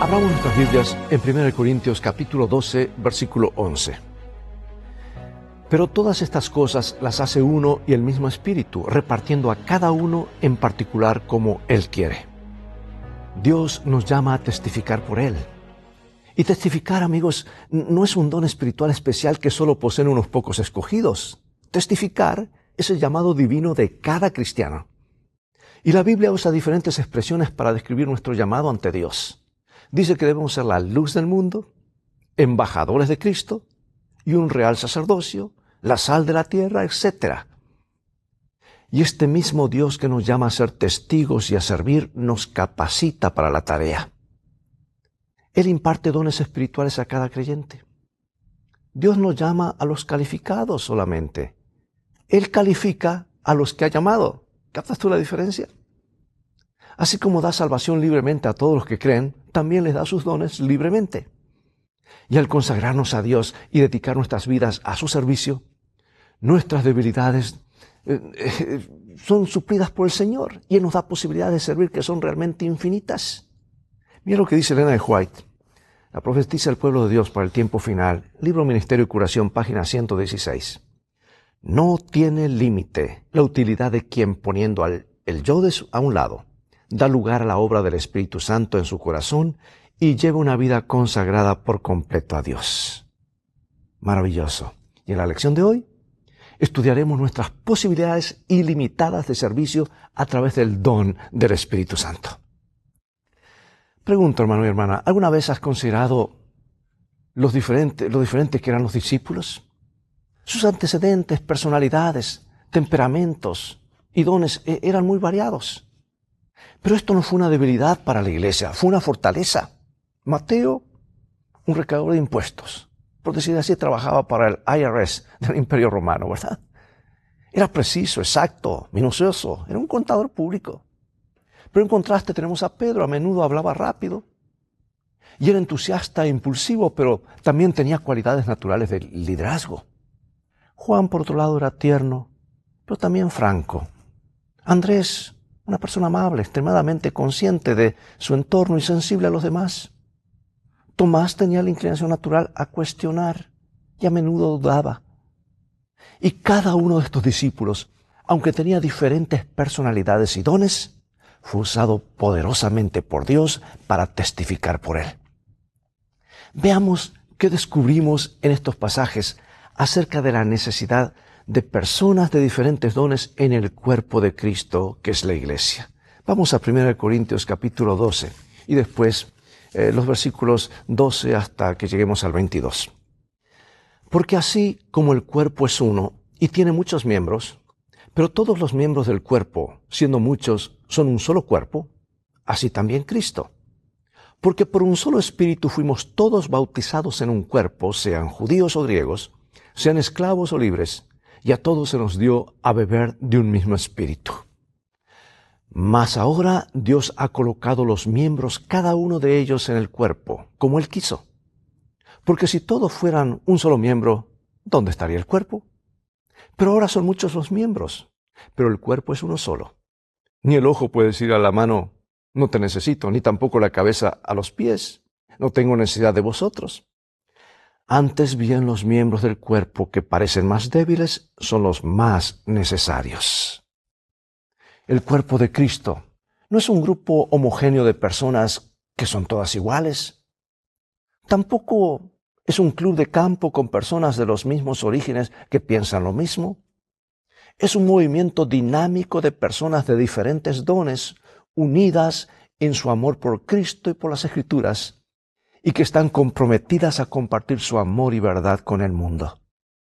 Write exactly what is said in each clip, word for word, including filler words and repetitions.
Abramos nuestras Biblias en primera Corintios capítulo doce, versículo once. Pero todas estas cosas las hace uno y el mismo Espíritu, repartiendo a cada uno en particular como Él quiere. Dios nos llama a testificar por Él. Y testificar, amigos, no es un don espiritual especial que solo poseen unos pocos escogidos. Testificar es el llamado divino de cada cristiano. Y la Biblia usa diferentes expresiones para describir nuestro llamado ante Dios. Dice que debemos ser la luz del mundo, embajadores de Cristo y un real sacerdocio, la sal de la tierra, etcétera. Y este mismo Dios que nos llama a ser testigos y a servir, nos capacita para la tarea. Él imparte dones espirituales a cada creyente. Dios no llama a los calificados solamente. Él califica a los que ha llamado. ¿Captas tú la diferencia? Así como da salvación libremente a todos los que creen, también les da sus dones libremente. Y al consagrarnos a Dios y dedicar nuestras vidas a su servicio, nuestras debilidades eh, eh, son suplidas por el Señor y Él nos da posibilidades de servir que son realmente infinitas. Mira lo que dice Elena de White, la profetisa del pueblo de Dios para el tiempo final, libro Ministerio y Curación, página ciento dieciséis. No tiene límite la utilidad de quien, poniendo al, el yo de su, a un lado, da lugar a la obra del Espíritu Santo en su corazón y lleva una vida consagrada por completo a Dios. Maravilloso. Y en la lección de hoy estudiaremos nuestras posibilidades ilimitadas de servicio a través del don del Espíritu Santo. Pregunto, hermano y hermana, ¿alguna vez has considerado los diferentes, lo diferentes que eran los discípulos? Sus antecedentes, personalidades, temperamentos y dones eran muy variados. Pero esto no fue una debilidad para la iglesia, fue una fortaleza. Mateo, un recaudador de impuestos, por decir así, trabajaba para el I R S del Imperio Romano, ¿verdad? Era preciso, exacto, minucioso, era un contador público. Pero en contraste tenemos a Pedro, a menudo hablaba rápido, y era entusiasta e impulsivo, pero también tenía cualidades naturales de liderazgo. Juan, por otro lado, era tierno, pero también franco. Andrés, una persona amable, extremadamente consciente de su entorno y sensible a los demás. Tomás tenía la inclinación natural a cuestionar y a menudo dudaba. Y cada uno de estos discípulos, aunque tenía diferentes personalidades y dones, fue usado poderosamente por Dios para testificar por Él. Veamos qué descubrimos en estos pasajes acerca de la necesidad de personas de diferentes dones en el cuerpo de Cristo, que es la iglesia. Vamos a primera Corintios capítulo doce y después eh, los versículos doce hasta que lleguemos al veintidós. Porque así como el cuerpo es uno y tiene muchos miembros, pero todos los miembros del cuerpo, siendo muchos, son un solo cuerpo, así también Cristo. Porque por un solo espíritu fuimos todos bautizados en un cuerpo, sean judíos o griegos, sean esclavos o libres, y a todos se nos dio a beber de un mismo espíritu. Mas ahora Dios ha colocado los miembros, cada uno de ellos, en el cuerpo, como Él quiso. Porque si todos fueran un solo miembro, ¿dónde estaría el cuerpo? Pero ahora son muchos los miembros, pero el cuerpo es uno solo. Ni el ojo puede decir a la mano, no te necesito, ni tampoco la cabeza a los pies, no tengo necesidad de vosotros. Antes bien, los miembros del cuerpo que parecen más débiles son los más necesarios. El cuerpo de Cristo no es un grupo homogéneo de personas que son todas iguales. Tampoco es un club de campo con personas de los mismos orígenes que piensan lo mismo. Es un movimiento dinámico de personas de diferentes dones, unidas en su amor por Cristo y por las Escrituras, y que están comprometidas a compartir su amor y verdad con el mundo.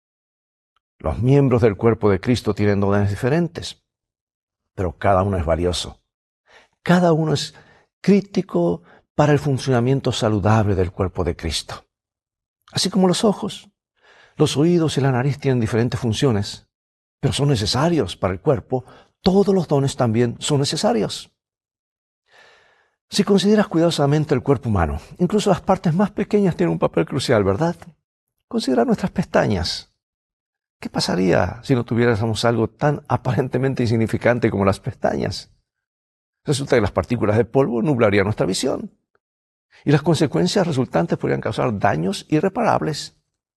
Los miembros del cuerpo de Cristo tienen dones diferentes, pero cada uno es valioso. Cada uno es crítico para el funcionamiento saludable del cuerpo de Cristo. Así como los ojos, los oídos y la nariz tienen diferentes funciones, pero son necesarios para el cuerpo, todos los dones también son necesarios. Si consideras cuidadosamente el cuerpo humano, incluso las partes más pequeñas tienen un papel crucial, ¿verdad? Considera nuestras pestañas. ¿Qué pasaría si no tuviéramos algo tan aparentemente insignificante como las pestañas? Resulta que las partículas de polvo nublarían nuestra visión. y las consecuencias resultantes podrían causar daños irreparables.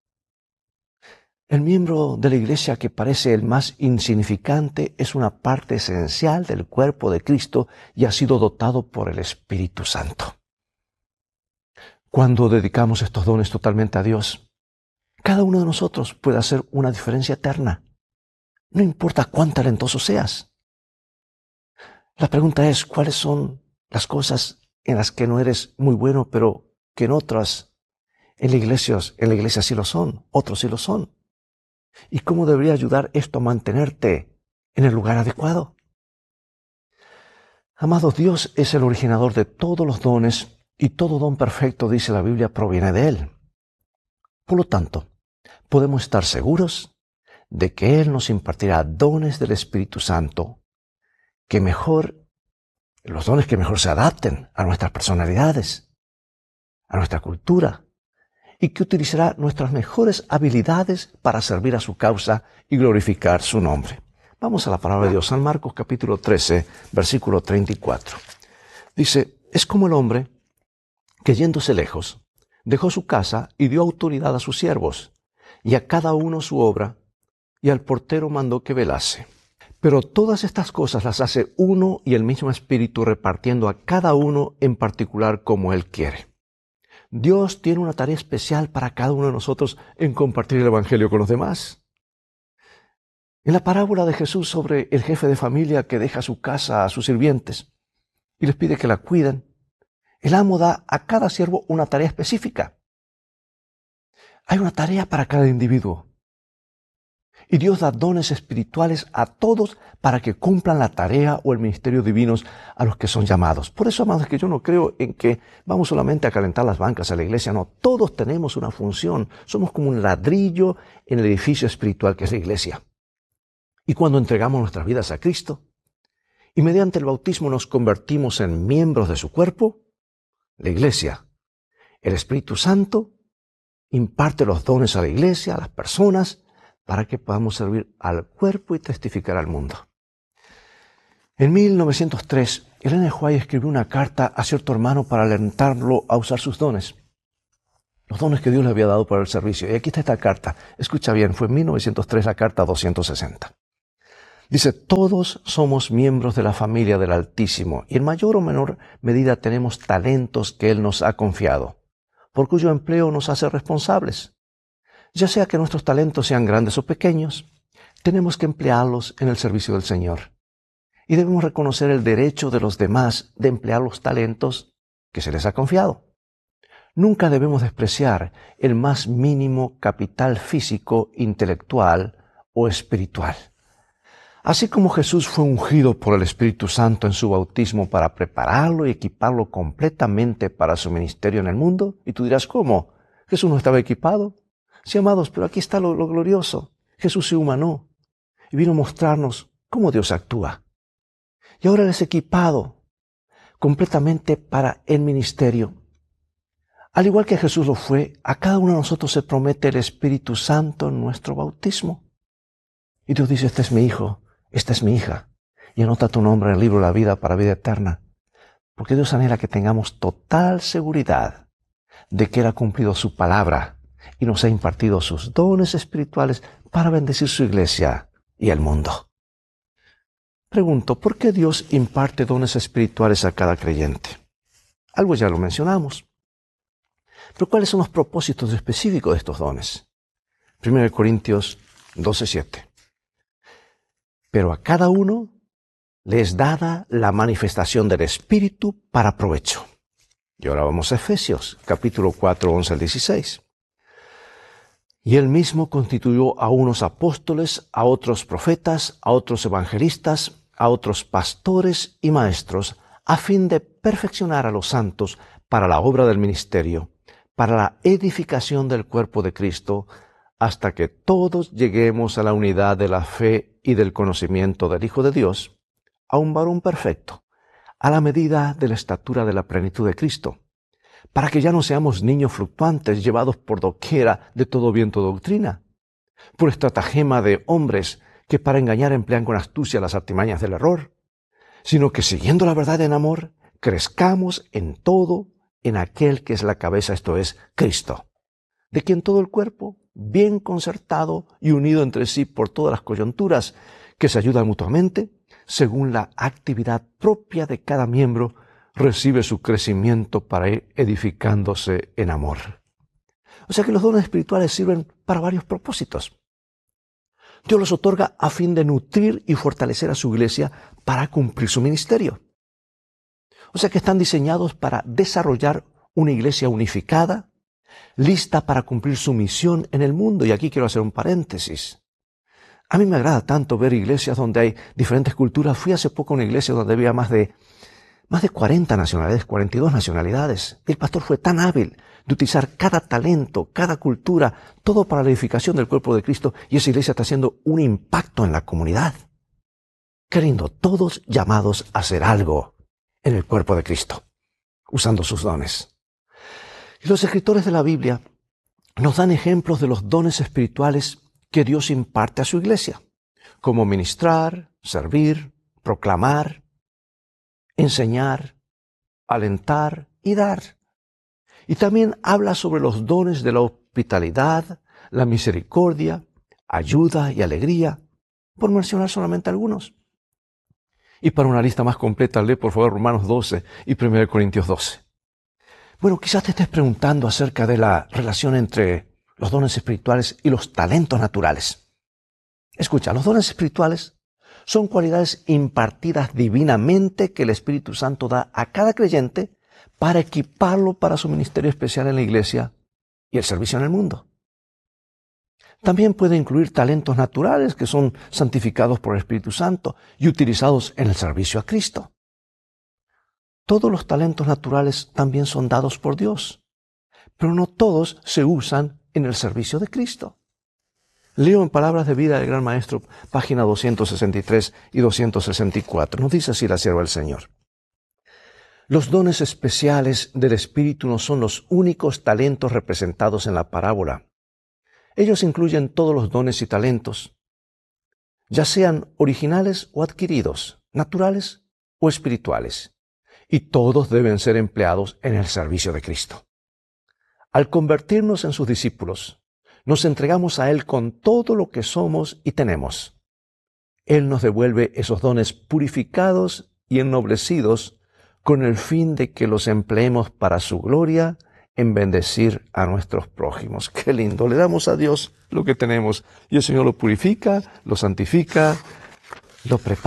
El miembro de la iglesia que parece el más insignificante es una parte esencial del cuerpo de Cristo y ha sido dotado por el Espíritu Santo. Cuando dedicamos estos dones totalmente a Dios, cada uno de nosotros puede hacer una diferencia eterna. No importa cuán talentoso seas. La pregunta es, ¿cuáles son las cosas en las que no eres muy bueno, pero que en otras, en la iglesia, en la iglesia sí lo son, otros sí lo son? ¿Y cómo debería ayudar esto a mantenerte en el lugar adecuado? Amados, Dios es el originador de todos los dones y todo don perfecto, dice la Biblia, proviene de Él. Por lo tanto, podemos estar seguros de que Él nos impartirá dones del Espíritu Santo, que mejor, los dones que mejor se adapten a nuestras personalidades, a nuestra cultura, y que utilizará nuestras mejores habilidades para servir a su causa y glorificar su nombre. Vamos a la palabra de Dios, San Marcos capítulo trece, versículo treinta y cuatro. Dice, es como el hombre que yéndose lejos, dejó su casa y dio autoridad a sus siervos, y a cada uno su obra, y al portero mandó que velase. Pero todas estas cosas las hace uno y el mismo Espíritu, repartiendo a cada uno en particular como Él quiere. Dios tiene una tarea especial para cada uno de nosotros en compartir el Evangelio con los demás. En la parábola de Jesús sobre el jefe de familia que deja su casa a sus sirvientes y les pide que la cuiden, el amo da a cada siervo una tarea específica. Hay una tarea para cada individuo. Y Dios da dones espirituales a todos para que cumplan la tarea o el ministerio divinos a los que son llamados. Por eso, amados, que yo no creo en que vamos solamente a calentar las bancas a la iglesia. No, todos tenemos una función. Somos como un ladrillo en el edificio espiritual que es la iglesia. Y cuando entregamos nuestras vidas a Cristo y mediante el bautismo nos convertimos en miembros de su cuerpo, la iglesia, el Espíritu Santo imparte los dones a la iglesia, a las personas, para que podamos servir al cuerpo y testificar al mundo. En mil novecientos tres, Ellen G. White escribió una carta a cierto hermano para alentarlo a usar sus dones, los dones que Dios le había dado para el servicio. Y aquí está esta carta. Escucha bien, fue en mil novecientos tres la carta doscientos sesenta. Dice, todos somos miembros de la familia del Altísimo y en mayor o menor medida tenemos talentos que Él nos ha confiado, por cuyo empleo nos hace responsables. Ya sea que nuestros talentos sean grandes o pequeños, tenemos que emplearlos en el servicio del Señor. Y debemos reconocer el derecho de los demás de emplear los talentos que se les ha confiado. Nunca debemos despreciar el más mínimo capital físico, intelectual o espiritual. Así como Jesús fue ungido por el Espíritu Santo en su bautismo para prepararlo y equiparlo completamente para su ministerio en el mundo, y tú dirás, ¿cómo? ¿Jesús no estaba equipado? Sí, amados, pero aquí está lo, lo glorioso. Jesús se humanó y vino a mostrarnos cómo Dios actúa. Y ahora Él es equipado completamente para el ministerio. Al igual que Jesús lo fue, a cada uno de nosotros se promete el Espíritu Santo en nuestro bautismo. Y Dios dice, este es mi hijo, esta es mi hija. Y anota tu nombre en el libro de la vida para vida eterna. Porque Dios anhela que tengamos total seguridad de que Él ha cumplido su palabra y nos ha impartido sus dones espirituales para bendecir su iglesia y el mundo. Pregunto, ¿por qué Dios imparte dones espirituales a cada creyente? Algo ya lo mencionamos. Pero ¿cuáles son los propósitos específicos de estos dones? primera Corintios doce siete. Pero a cada uno le es dada la manifestación del Espíritu para provecho. Y ahora vamos a Efesios, capítulo cuatro, once al dieciséis. Y Él mismo constituyó a unos apóstoles, a otros profetas, a otros evangelistas, a otros pastores y maestros, a fin de perfeccionar a los santos para la obra del ministerio, para la edificación del cuerpo de Cristo, hasta que todos lleguemos a la unidad de la fe y del conocimiento del Hijo de Dios, a un varón perfecto, a la medida de la estatura de la plenitud de Cristo, para que ya no seamos niños fluctuantes llevados por doquiera de todo viento de doctrina, por estratagema de hombres que para engañar emplean con astucia las artimañas del error, sino que siguiendo la verdad en amor, crezcamos en todo en aquel que es la cabeza, esto es, Cristo, de quien todo el cuerpo, bien concertado y unido entre sí por todas las coyunturas, que se ayudan mutuamente, según la actividad propia de cada miembro, recibe su crecimiento para ir edificándose en amor. O sea que los dones espirituales sirven para varios propósitos. Dios los otorga a fin de nutrir y fortalecer a su iglesia para cumplir su ministerio. O sea que están diseñados para desarrollar una iglesia unificada, lista para cumplir su misión en el mundo. Y aquí quiero hacer un paréntesis. A mí me agrada tanto ver iglesias donde hay diferentes culturas. Fui hace poco a una iglesia donde había más de, más de cuarenta nacionalidades, cuarenta y dos nacionalidades. El pastor fue tan hábil de utilizar cada talento, cada cultura, todo para la edificación del cuerpo de Cristo. Y esa iglesia está haciendo un impacto en la comunidad. Qué lindo, todos llamados a hacer algo en el cuerpo de Cristo, usando sus dones. Y los escritores de la Biblia nos dan ejemplos de los dones espirituales que Dios imparte a su iglesia, como ministrar, servir, proclamar, enseñar, alentar y dar. Y también habla sobre los dones de la hospitalidad, la misericordia, ayuda y alegría, por mencionar solamente algunos. Y para una lista más completa, lee por favor Romanos doce y primera Corintios doce. Bueno, quizás te estés preguntando acerca de la relación entre los dones espirituales y los talentos naturales. Escucha, los dones espirituales son cualidades impartidas divinamente que el Espíritu Santo da a cada creyente para equiparlo para su ministerio especial en la iglesia y el servicio en el mundo. También puede incluir talentos naturales que son santificados por el Espíritu Santo y utilizados en el servicio a Cristo. Todos los talentos naturales también son dados por Dios, pero no todos se usan en el servicio de Cristo. Leo en Palabras de Vida del Gran Maestro, página doscientos sesenta y tres y doscientos sesenta y cuatro. Nos dice así la sierva del Señor. Los dones especiales del Espíritu no son los únicos talentos representados en la parábola. Ellos incluyen todos los dones y talentos, ya sean originales o adquiridos, naturales o espirituales, y todos deben ser empleados en el servicio de Cristo. Al convertirnos en sus discípulos, nos entregamos a Él con todo lo que somos y tenemos. Él nos devuelve esos dones purificados y ennoblecidos con el fin de que los empleemos para su gloria en bendecir a nuestros prójimos. Qué lindo, le damos a Dios lo que tenemos y el Señor lo purifica, lo santifica, lo prepara.